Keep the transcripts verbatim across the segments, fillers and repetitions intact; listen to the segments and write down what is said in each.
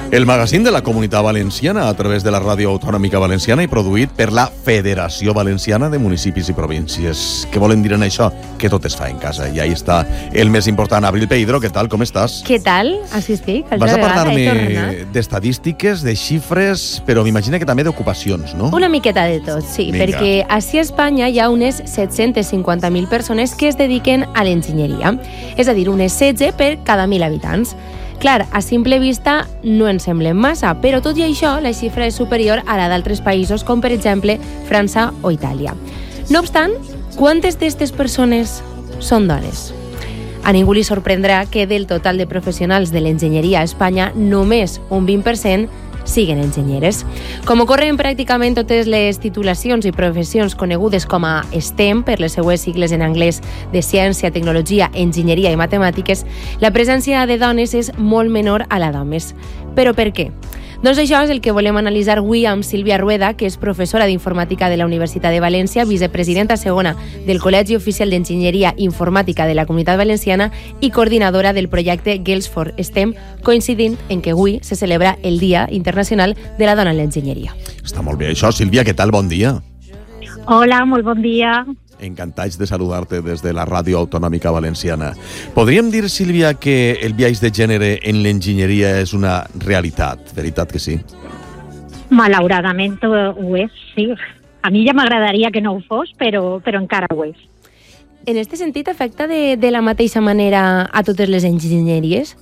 El magazín de la Comunitat Valenciana a través de la Ràdio Autonòmica Valenciana i produït per la Federació Valenciana de Municipis i Províncies. Què volen dir en això? Que tot es fa en casa. I ahí està el més important. Abril Peidro, què tal? Com estàs? Què tal? Així estic. Vas a parlar-me d'estadístiques, de xifres, però m'imagina que també d'ocupacions, no? Una miqueta de tot, sí. Vinga. Perquè així a Espanya hi ha unes set-cents cinquanta mil persones que es dediquen a l'enginyeria. És a dir, unes setze per cada mil habitants. Clar, a simple vista no en semblen massa, però tot i això la xifra és superior a la d'altres països com per exemple França o Itàlia. No obstant, quantes d'aquestes persones són dones? A ningú li sorprendrà que del total de professionals de l'enginyeria a Espanya només un vint per cent siguen enginyeres. Com ocorre en pràcticament totes les titulacions i professions conegudes com a STEM, per les seues sigles en anglès de ciència, tecnologia, enginyeria i matemàtiques, la presència de dones és molt menor a la d'homes. Però per què? Doncs això és el que volem analitzar avui amb Sílvia Rueda, que és professora d'informàtica de la Universitat de València, vicepresidenta segona del Col·legi Oficial d'Enginyeria Informàtica de la Comunitat Valenciana i coordinadora del projecte Girls for STEM, coincidint en que avui se celebra el Dia Internacional de la Dona en l'Enginyeria. Està molt bé això. Sílvia, què tal? Bon dia. Hola, molt bon dia. Encantats de saludar-te des de la Ràdio Autonòmica Valenciana. Podríem dir, Sílvia, que el biaix de gènere en l'enginyeria és una realitat, veritat que sí? Malauradament ho és, sí. A mi ja m'agradaria que no ho fos, però, però encara ho és. En aquest sentit, afecta de, de la mateixa manera a totes les enginyeries?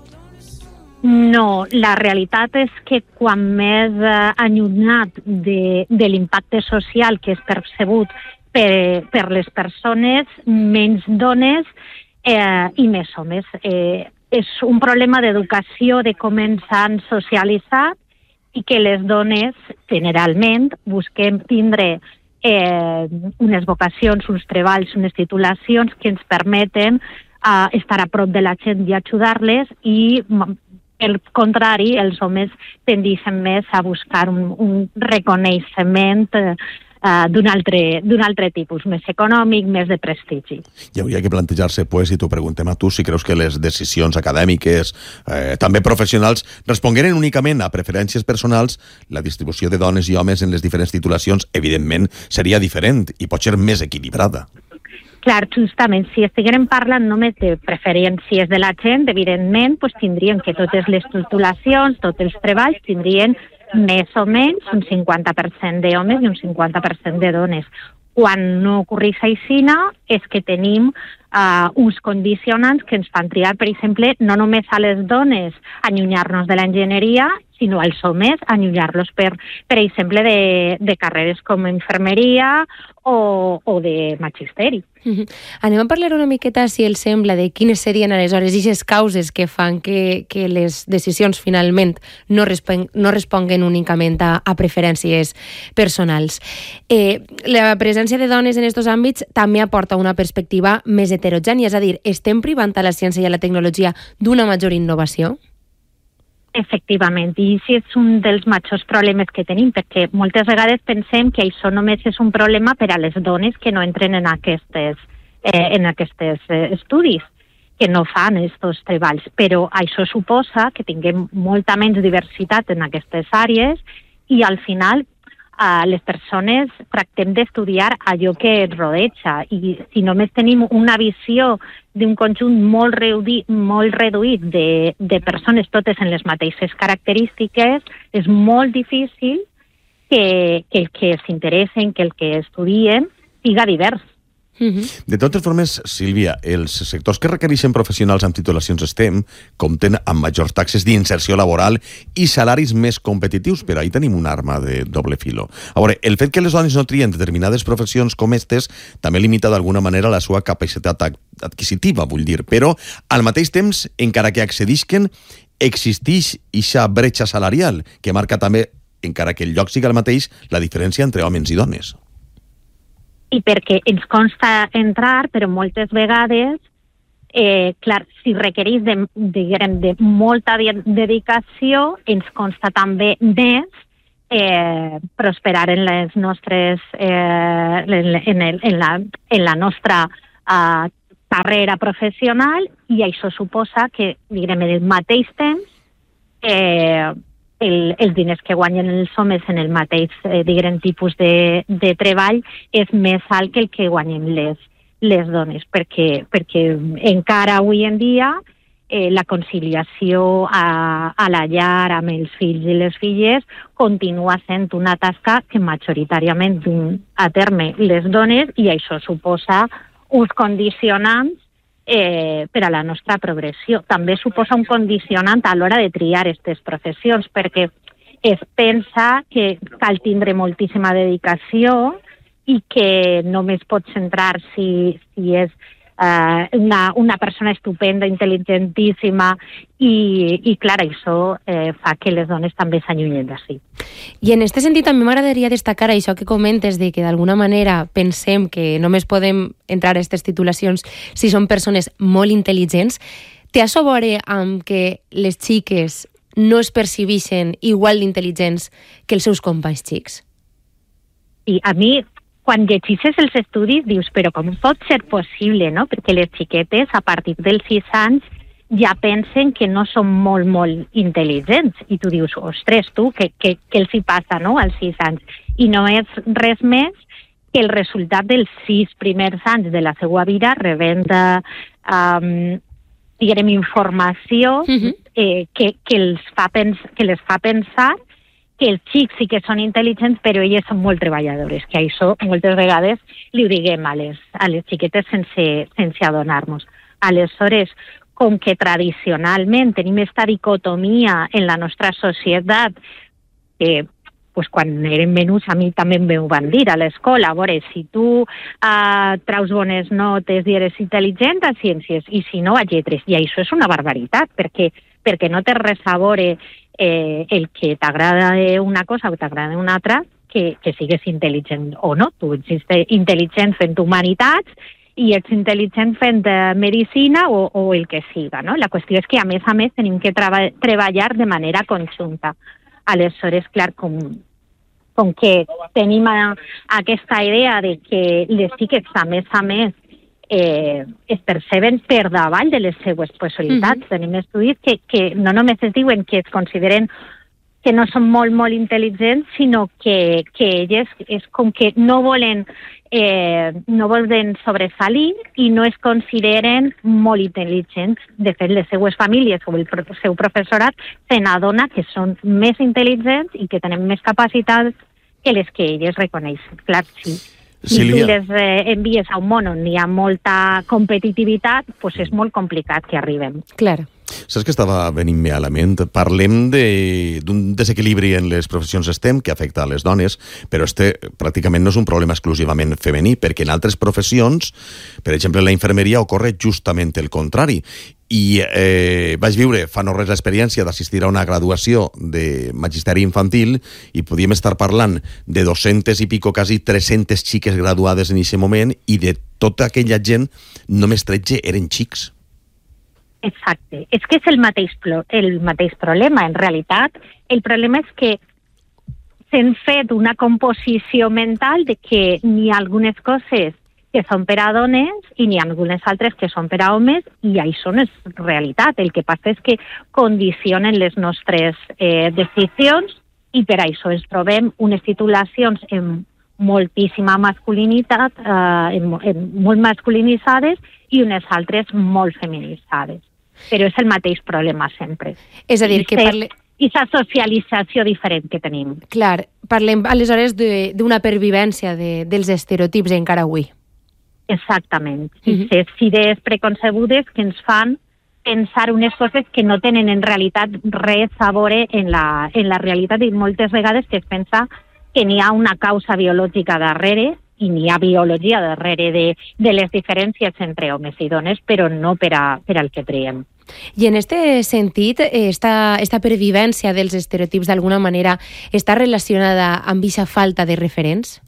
No, la realitat és que quan més eh, allunyat de, de l'impacte social que és percebut Per, per les persones, menys dones eh, i més homes. Eh, és un problema d'educació, de com ens han socialitzat i que les dones, generalment, busquem tindre eh, unes vocacions, uns treballs, unes titulacions que ens permeten eh, estar a prop de la gent i ajudar-les i, pel contrari, els homes tendeixen més a buscar un, un reconeixement eh, Uh, d'un altre, d'un altre tipus, més econòmic, més de prestigi. I hauria que plantejar-se, pues, i t'ho preguntem a tu, si creus que les decisions acadèmiques, eh, també professionals, respongueren únicament a preferències personals, la distribució de dones i homes en les diferents titulacions, evidentment, seria diferent i pot ser més equilibrada. Clar, justament, si estiguérem parlant només de preferències de la gent, evidentment, pues, tindrien que totes les titulacions, tots els treballs, tindrien més o menys un cinquanta per cent d'homes i un cinquanta per cent de dones. Quan no ocorreix així, és que tenim uh, uns condicionants que ens fan triar, per exemple, no només a les dones allunyar-nos de l'enginyeria, sinó als homes allunyar-los, per, per exemple, de, de carreres com infermeria o, o de magisteri. Uh-huh. Anem a parlar una miqueta, si els sembla, de quines serien aleshores aquestes causes que fan que, que les decisions finalment no, respon, no responguen únicament a, a preferències personals. Eh, la presència de dones en aquests àmbits també aporta una perspectiva més heterogènia, és a dir, estem privant a la ciència i a la tecnologia d'una major innovació? Efectivament, i això és un dels majors problemes que tenim, perquè moltes vegades pensem que això només és un problema per a les dones que no entren en aquestes, eh, en aquestes eh, estudis, que no fan aquests treballs, però això suposa que tinguem molta menys diversitat en aquestes àrees i al final eh, les persones tractem d'estudiar allò que ens rodeja, i si només tenim una visió d'un conjunt molt reduït, molt reduït de, de persones totes en les mateixes característiques, és molt difícil que, que el que s'interessen, que el que estudien, siga divers. De totes formes, Sílvia, els sectors que requereixen professionals amb titulacions STEM compten amb majors taxes d'inserció laboral i salaris més competitius, però ahí tenim una arma de doble filo. A veure, el fet que les dones no trien determinades professions com aquestes també limita d'alguna manera la seva capacitat adquisitiva, vull dir, però al mateix temps, encara que accedisquen, existeix aquesta bretxa salarial que marca també, encara que el lloc siga el mateix, la diferència entre homes i dones. I perquè ens consta entrar, però moltes vegades, eh, clar, si requereix de, diguem, de molta dedicació, ens consta també més eh, prosperar en les nostres, eh, en, en, el, en, la, en la nostra eh, carrera professional, i això suposa que, diguem, en el mateix temps, eh, el, els diners que guanyen els homes en el mateix, eh, diguem, tipus de, de treball és més alt que el que guanyen les, les dones, perquè, perquè encara avui en dia eh, la conciliació a, a la llar amb els fills i les filles continua sent una tasca que majoritàriament duen a terme les dones, i això suposa uns condicionants Eh, per a la nostra progressió. També suposa un condicionant a l'hora de triar aquestes professions, perquè es pensa que cal tindre moltíssima dedicació i que només pots centrar si, si és eh, una, una persona estupenda, intel·ligentíssima, i, i clar, això eh, fa que les dones també s'allunyen d'ací. I en aquest sentit també m'agradaria destacar això que comentes de que d'alguna manera pensem que només podem entrar a aquestes titulacions si són persones molt intel·ligents. Té això a veure amb que les xiques no es percibeixen igual d'intel·ligents que els seus companys xics? I a mi, quan llegeixes els estudis, dius, però com pot ser possible, no? Perquè les xiquetes, a partir dels sis anys, ja pensen que no són molt, molt intel·ligents. I tu dius, ostres, tu, què, què, què els hi passa, no?, als sis anys? I no és res més que el resultat dels sis primers anys de la seva vida rebent, um, diguem, informació uh-huh. eh, que, que, els fa pens- que les fa pensar que els xics sí que són intel·ligents, però elles són molt treballadores, que això moltes vegades li ho diguem a les, a les xiquetes sense, sense adonar-nos. Aleshores, com que tradicionalment tenim aquesta dicotomia en la nostra societat, que pues, quan érem menuts a mi també em van dir a l'escola, a veure, si tu uh, traus bones notes i eres intel·ligent a ciències, i si no a lletres, i això és una barbaritat, perquè, perquè no té res a veure Eh, el que t'agrada una cosa o t'agrada una altra, que, que sigues intel·ligent o no. Tu ets intel·ligent fent humanitats i ets intel·ligent fent eh, medicina o, o el que siga, no? La qüestió és que, a més a més, tenim que treba- treballar de manera conjunta. Aleshores, clar, com, com que tenim a, aquesta idea de que les xiques, a més a més, Eh, es perceben per davall de les seues possibilitats. Uh-huh. Tenim estudis que, que no només es diuen que es consideren que no són molt, molt intel·ligents, sinó que, que elles és com que no volen, eh, no volen sobresalir i no es consideren molt intel·ligents. De fet, les seues famílies o el seu professorat se n'adona que són més intel·ligents i que tenen més capacitats que les que elles reconeixen. Clar, sí. Si tu les eh, envies a un món on hi ha molta competitivitat, pues és molt complicat que arribem. Clar. Saps que estava venint-me a la ment? Parlem de, d'un desequilibri en les professions STEM que afecta a les dones, però este pràcticament no és un problema exclusivament femení, perquè en altres professions, per exemple en la infermeria, ocorre justament el contrari. I eh, vaig viure fa no res l'experiència d'assistir a una graduació de magisteri infantil i podíem estar parlant de dos-centes i pico, quasi tres-centes xiques graduades en aquest moment, i de tota aquella gent, només tretze eren xics. Exacte. És que és el mateix, el mateix problema. En realitat, el problema és que s'han fet una composició mental de que n'hi ha algunes coses que són per a dones i n'hi ha algunes altres que són per a homes, i això no és realitat. El que passa és que condicionen les nostres eh, decisions, i per això ens trobem unes titulacions en moltíssima masculinitat, eh, en, en molt masculinitzades, i unes altres molt feminitzades. Però és el mateix problema sempre. És a dir, que parle... I aquesta socialització diferent que tenim. Clar, parlem aleshores de, d'una pervivència de, dels estereotips encara avui. Exactament. Uh-huh. Aquestes idees preconcebudes que ens fan pensar unes coses que no tenen en realitat res a veure en la, en la realitat, i moltes vegades que es pensa que n'hi ha una causa biològica darrere, i n'hi ha biologia darrere de, de les diferències entre homes i dones, però no per, a, per al que creiem. I en aquest sentit, esta, esta pervivència dels estereotips d'alguna manera està relacionada amb aquesta falta de referents?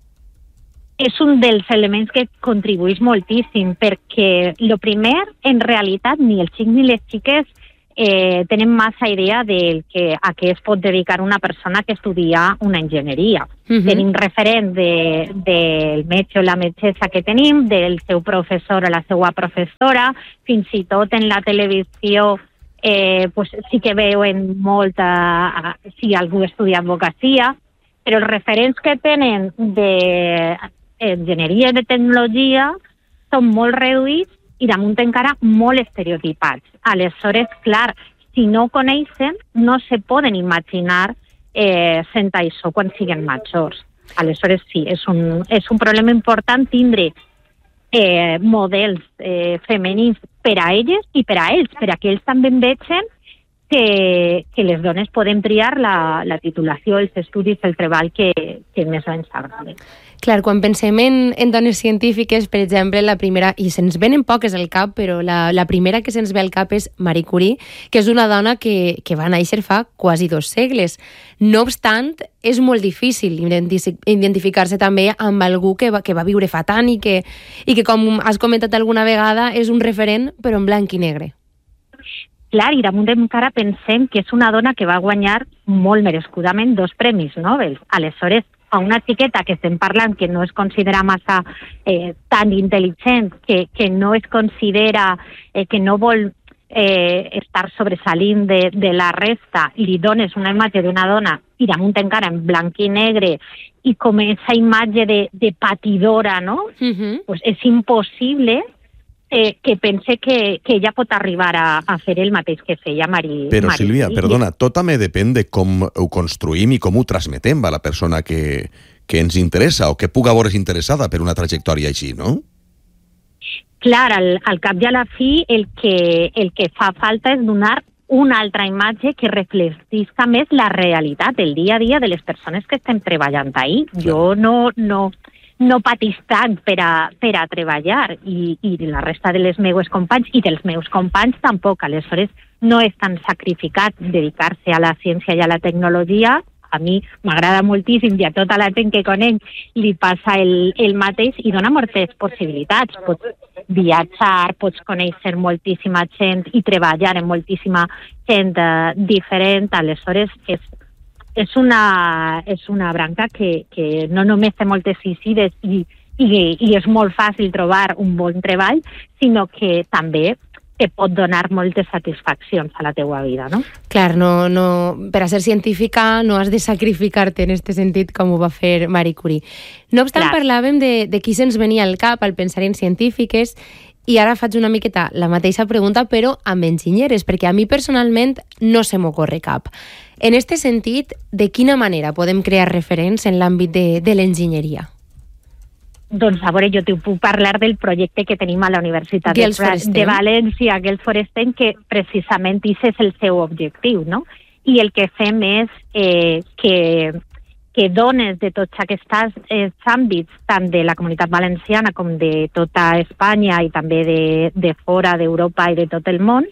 És un dels elements que contribueix moltíssim, perquè el primer, en realitat, ni els xics ni les xiques eh, tenen massa idea del que, a què es pot dedicar una persona que estudia una enginyeria. Uh-huh. Tenim referent de, del metge o la metgessa que tenim, del seu professor o la seva professora, fins i tot en la televisió eh, pues sí que veuen molta, si algú estudia advocacia, però els referents que tenen d'enginyeria i de tecnologia són molt reduïts i damunt encara molt estereotipats. Aleshores, clar, si no coneixen, no se poden imaginar eh, sent això quan siguin majors. Aleshores, sí, és un, és un problema important tindre eh, models eh, femenins per a elles i per a ells, per a que ells també vegin que, que les dones poden triar la, la titulació, els estudis, el treball que, que més ens agrada. Clar, quan pensem en, en dones científiques, per exemple, la primera, i se'ns venen poques al cap, però la, la primera que se'ns ve al cap és Marie Curie, que és una dona que, que va néixer fa quasi dos segles. No obstant, és molt difícil identificar-se també amb algú que va, que va viure fa tant i que, i que, com has comentat alguna vegada, és un referent, però en blanc i negre. Clar, i damunt encara pensem que és una dona que va guanyar molt merescudament dos premis Nobel. Aleshores, a una xiqueta que estem parlant que no es considera massa eh, tan intel·ligent, que, que no es considera, eh, que no vol eh, estar sobresalint de, de la resta, i li dones una imatge d'una dona i damunt encara en blanc i negre i com aquesta imatge de, de patidora, no? Uh-huh. Pues és impossible Eh, que pense que, que ella pot arribar a, a fer el mateix que feia Marie. Però, Marie. Sílvia, perdona, tot també depèn de com ho construïm i com ho transmetem a la persona que, que ens interessa o que puga veure's interessada per una trajectòria així, no? Clar, al, al cap i a la fi el que, el que fa falta és donar una altra imatge que reflectisca més la realitat, el dia a dia de les persones que estem treballant ahí. Jo no... no no patís tant per a, per a treballar i, i la resta de les meues companys i dels meus companys tampoc. Aleshores, no és tan sacrificat dedicar-se a la ciència i a la tecnologia. A mi m'agrada moltíssim i a tota la gent que conec li passa el, el mateix i dona moltes possibilitats. Pots viatjar, pots conèixer moltíssima gent i treballar amb moltíssima gent uh, diferent. Aleshores, és És una, és una branca que, que no només té moltes incides i, i, i és molt fàcil trobar un bon treball, sinó que també te pot donar moltes satisfaccions a la teua vida, no? Clar, no, no, per a ser científica no has de sacrificar-te en aquest sentit com ho va fer Marie Curie. No obstant, Clar. parlàvem de, de qui se'ns venia al cap al pensar en científiques i ara faig una miqueta la mateixa pregunta, però amb enginyeres, perquè a mi personalment no se m'ocorre cap. En aquest sentit, de quina manera podem crear referents en l'àmbit de, de l'enginyeria? Doncs, a veure, jo t'ho puc parlar del projecte que tenim a la Universitat de, de València, Gels Forsten, que precisament aquest és el seu objectiu, no? I el que fem és eh, que, que dones de tots aquests eh, àmbits, tant de la Comunitat Valenciana com de tota Espanya i també de, de fora d'Europa i de tot el món,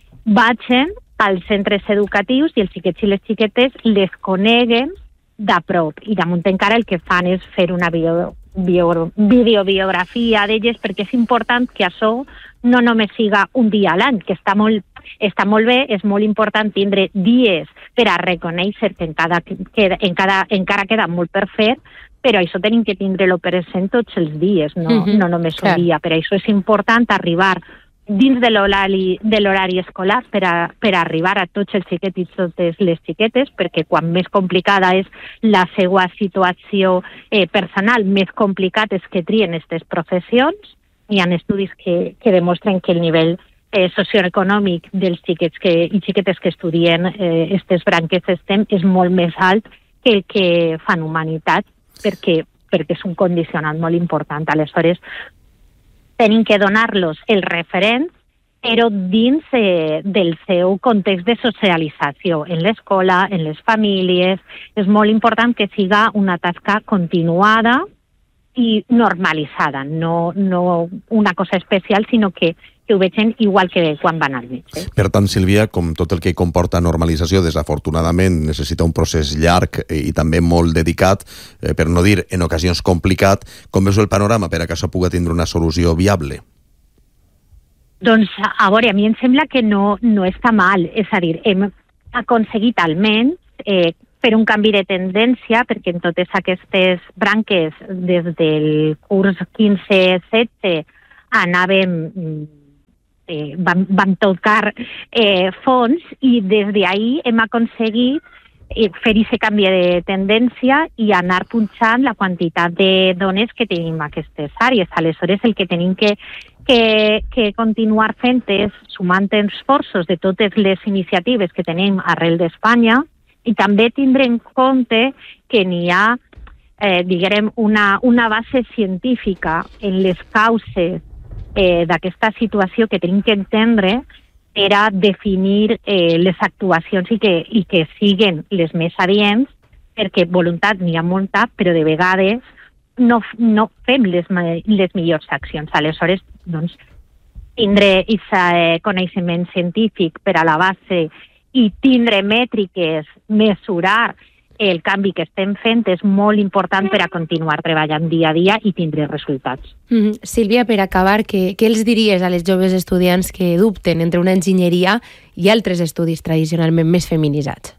vagin als centres educatius i els xiquets i les xiquetes les coneguen de prop. I damunt encara el que fan és fer una bio, bio, videobiografia d'elles, perquè és important que això no només siga un dia a l'any, que està molt, està molt bé, és molt important tindre dies per a reconèixer que, en cada, que en cada, encara queda molt per fer, però això tenim que tindre-lo present tots els dies, no, mm-hmm. no només un Clar. dia. Per això és important arribar dins de l'horari de l'horari escolar per a, per a arribar a tots els xiquets i totes les xiquetes, perquè quan més complicada és la seva situació eh, personal, més complicat és que trien aquestes professions. Hi ha estudis que, que demostren que el nivell eh, socioeconòmic dels xiquets que, i xiquetes que estudien aquestes eh, branques STEM és molt més alt que el que fan humanitats, perquè, perquè és un condicionant molt important. Aleshores, tenim que donar-los els referents, però dins eh, del seu context de socialització, en l'escola, en les famílies. És molt important que siga una tasca continuada i normalitzada, no, no una cosa especial, sinó que, que ho vegin igual que quan van al metge. Per tant, Sílvia, com tot el que comporta normalització, desafortunadament necessita un procés llarg i també molt dedicat, eh, per no dir en ocasions complicat. Com veus el panorama per a que això pugui tindre una solució viable? Doncs, a veure, a mi em sembla que no, no està mal. És a dir, hem aconseguit almenys eh, per un canvi de tendència, perquè en totes aquestes branques, des del curs quinze setze, anàvem eh, vam, vam tocar eh, fons i des d'ahir hem aconseguit fer aquest canvi de tendència i anar punxant la quantitat de dones que tenim a aquestes àrees. Aleshores, el que tenim que, que, que continuar fent és sumant esforços de totes les iniciatives que tenim arrel d'Espanya i també tindre en compte que n'hi ha, eh, diguem, una, una base científica en les causes eh, d'aquesta situació que tenim que entendre per a definir eh, les actuacions i que, i que siguen les més adients, perquè voluntat n'hi ha molta, però de vegades no, no fem les, les millors accions. Aleshores, doncs, tindre aquest eh, coneixement científic per a la base i tindre mètriques, mesurar el canvi que estem fent és molt important per a continuar treballant dia a dia i tindre resultats. Mm-hmm. Sílvia, per acabar, què, què els diries a les joves estudiants que dubten entre una enginyeria i altres estudis tradicionalment més feminitzats?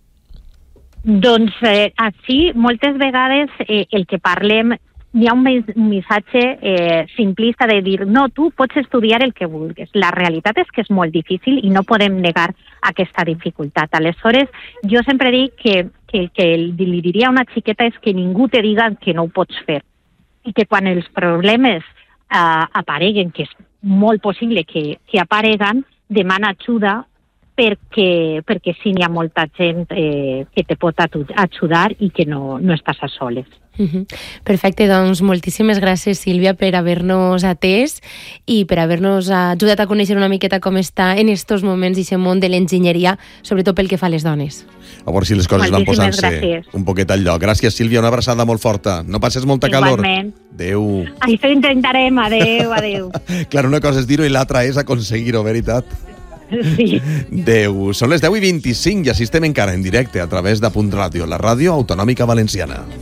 Doncs eh, així, moltes vegades eh, el que parlem, hi ha un missatge eh, simplista de dir no, tu pots estudiar el que vulguis. La realitat és que és molt difícil i no podem negar aquesta dificultat. Aleshores, jo sempre dic que que el que li diria a una xiqueta és que ningú te diga que no ho pots fer. I que quan els problemes eh, apareguen, que és molt possible que, que apareguen, demana ajuda perquè, perquè sí n'hi ha molta gent eh, que te pot ajudar i que no, no estàs a soles. Uh-huh. Perfecte, doncs moltíssimes gràcies, Sílvia, per haver-nos atès i per haver-nos ajudat a conèixer una miqueta com està en estos moments i aquest món de l'enginyeria, sobretot pel que fa a les dones. A veure si les coses van posant-se un poquet al lloc. Gràcies, Sílvia, una abraçada molt forta. No passes molta calor. Igualment. Adéu. Això intentarem. Adéu, adéu. Clar, una cosa és dir-ho i l'altra és aconseguir-ho, veritat? Sí. Adéu. Són les deu i vint-i-cinc i així estem encara en directe a través de Punt Ràdio, la ràdio autonòmica valenciana.